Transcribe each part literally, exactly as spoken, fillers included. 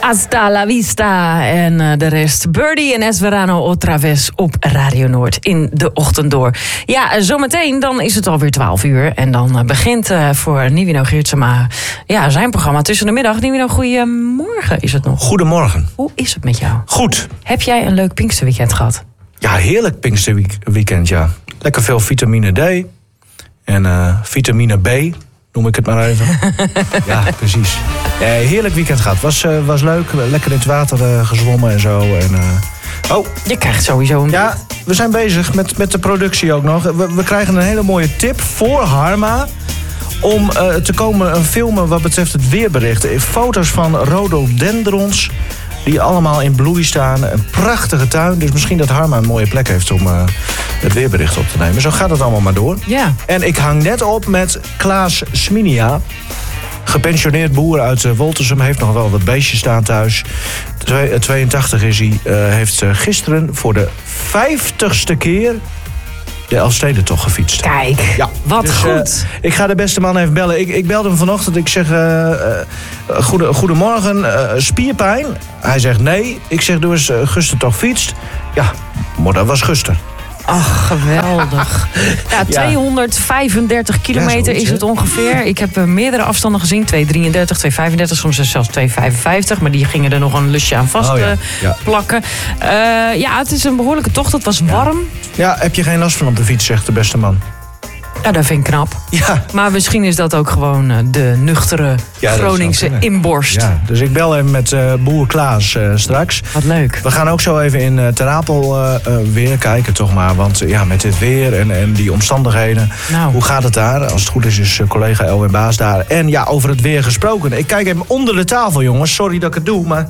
Hasta la vista. En uh, de rest. Birdie en Esverano otra vez op Radio Noord in de ochtend door. Ja, zometeen dan is het alweer twaalf uur. En dan uh, begint uh, voor Nivino Geertsema ja, zijn programma tussen de middag. Nivino, goedemorgen is het nog. Goedemorgen. Hoe is het met jou? Goed. Heb jij een leuk Pinksterweekend gehad? Ja, heerlijk Pinksterweekend, ja. Lekker veel vitamine D. En uh, vitamine B, noem ik het maar even. Ja, precies. Ja, heerlijk weekend gehad. Was, uh, was leuk. Lekker in het water uh, gezwommen en zo. En, uh... Oh. Je krijgt sowieso een... Ja, we zijn bezig met, met de productie ook nog. We, we krijgen een hele mooie tip voor Harma om uh, te komen uh, filmen wat betreft het weerbericht. Foto's van rhododendrons die allemaal in bloei staan. Een prachtige tuin. Dus misschien dat Harma een mooie plek heeft om uh, het weerbericht op te nemen. Zo gaat het allemaal maar door. Ja. En ik hang net op met Klaas Sminia. Gepensioneerd boer uit uh, Woltersum. Heeft nog wel wat beestjes staan thuis. Twee, tweeëntachtig is hij. Uh, heeft uh, gisteren voor de vijftigste keer de Elfstedentocht gefietst. Kijk, ja. Wat dus, goed. Uh, ik ga de beste man even bellen. Ik, ik belde hem vanochtend. Ik zeg, uh, uh, goede, goedemorgen, uh, spierpijn? Hij zegt nee. Ik zeg, doe eens, uh, Guster toch fietst? Ja, maar dat was Guster. Ach, geweldig. Ja, tweehonderdvijfendertig kilometer ja, is het ongeveer. Ik heb uh, meerdere afstanden gezien. tweehonderddrieëndertig, tweehonderdvijfendertig, soms zelfs tweehonderdvijfenvijftig. Maar die gingen er nog een lusje aan vast oh, ja. Uh, ja. plakken. Uh, ja, het is een behoorlijke tocht. Het was warm. Ja, heb je geen last van op de fiets, zegt de beste man. Ja, dat vind ik knap. Ja. Maar misschien is dat ook gewoon uh, de nuchtere ja, Groningse inborst. Ja, dus ik bel even met uh, boer Klaas uh, straks. Wat leuk. We gaan ook zo even in uh, Ter Apel uh, uh, weer kijken toch maar. Want uh, ja, met dit weer en, en die omstandigheden. Nou. Hoe gaat het daar? Als het goed is, is uh, collega Elwin Baas daar. En ja, over het weer gesproken. Ik kijk even onder de tafel, jongens. Sorry dat ik het doe, maar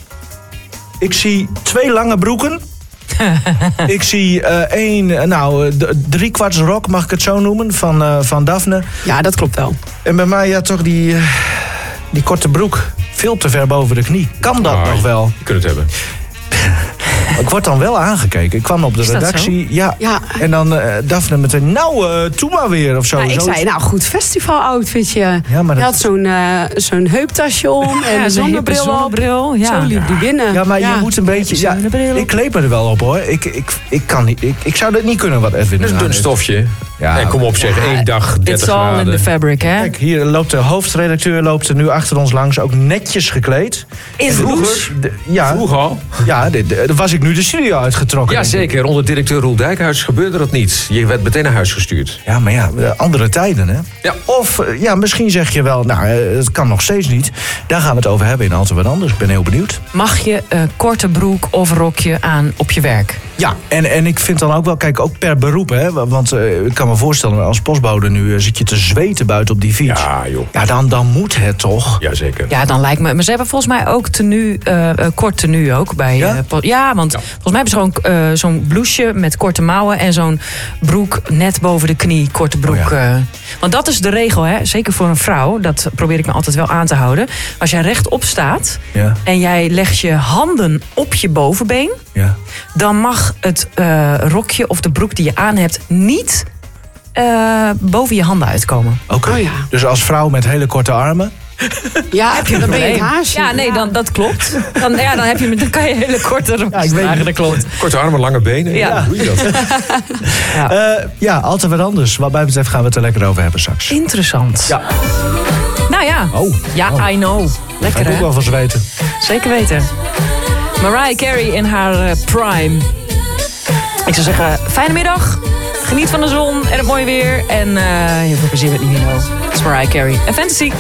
ik zie twee lange broeken. Ik zie uh, één, nou, driekwarts rok, mag ik het zo noemen, van, uh, van Daphne. Ja, dat klopt wel. En bij mij ja toch die, uh, die korte broek, veel te ver boven de knie. Kan dat oh, nog wel? Je kunt het hebben. Ik word dan wel aangekeken. Ik kwam op de redactie. Ja, ja. En dan uh, Daphne meteen, nou, uh, doe maar weer of zo. Ja, ik zo zei, nou, goed festival-outfitje. Ja, maar je dat... had zo'n, uh, zo'n heuptasje om en ja, een zonnebril, zonnebril op. Ja. Zo liep die binnen. Ja, maar ja. je moet een beetje... Ja, ik kleed me er wel op, hoor. Ik, ik, ik, kan niet, ik, ik zou dat niet kunnen, wat Edwin is. Een dun stofje. Ja, en kom op, zeg, ja, één dag dertig it's all graden. In the fabric, hè? Kijk, hier loopt de hoofdredacteur loopt er nu achter ons langs. Ook netjes gekleed. In vroeger? De, ja, vroeger al? Ja, dan was ik nu de studio uitgetrokken. Ja, zeker. Onder directeur Roel Dijkhuis gebeurde dat niet. Je werd meteen naar huis gestuurd. Ja, maar ja, andere tijden, hè? Ja. Of, ja, misschien zeg je wel, nou, het kan nog steeds niet. Daar gaan we het over hebben in Altijd Wat Anders. Ik ben heel benieuwd. Mag je uh, korte broek of rokje aan op je werk? Ja, en, en ik vind dan ook wel, kijk, ook per beroep, hè. Want uh, ik kan me voorstellen, als postbode nu uh, zit je te zweten buiten op die fiets. Ja, joh. Ja, dan, dan moet het toch? Jazeker. Ja, dan lijkt me... Maar ze hebben volgens mij ook tenue, uh, uh, kort tenue ook bij... Ja, uh, post, ja want ja. volgens mij hebben ze gewoon uh, zo'n blouseje met korte mouwen en zo'n broek net boven de knie, korte broek. Oh ja. uh, want dat is de regel, hè. Zeker voor een vrouw, dat probeer ik me altijd wel aan te houden. Als jij rechtop staat ja. en jij legt je handen op je bovenbeen, ja. dan mag het uh, rokje of de broek die je aan hebt niet uh, boven je handen uitkomen. Oké. Okay. Oh ja. Dus als vrouw met hele korte armen. Ja, heb je dan ben je het haasje. Ja, nee, dan, dat klopt. Dan, ja, dan, heb je, dan kan je hele korte rokjes ja, ik weet dragen, dat klopt. Korte armen, lange benen. Ja. Ja, hoe doe je dat? ja. Uh, ja, altijd wat anders. Wat mij betreft gaan we het er lekker over hebben straks. Interessant. Ja. Nou ja. Oh. Ja, oh. I know. Lekker, hè? Ik ook wel van zweten. Zeker weten. Mariah Carey in haar uh, prime. Ik zou zeggen, fijne middag. Geniet van de zon en het mooie weer. En uh, heel veel plezier met Nivino. Het is Mariah Carey en Fantasy.